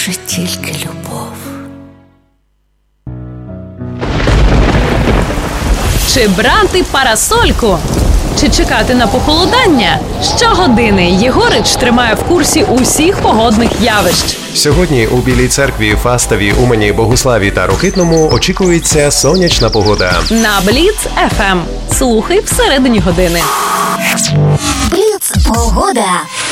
може тільки любов. Чи брати парасольку? Чи чекати на похолодання? Щогодини Єгорич тримає в курсі усіх погодних явищ. Сьогодні у Білій Церкві, Фастові, Умані, Богуславі та Рокитному очікується сонячна погода. На Бліц FM. Слухай всередині години. Бліц погода.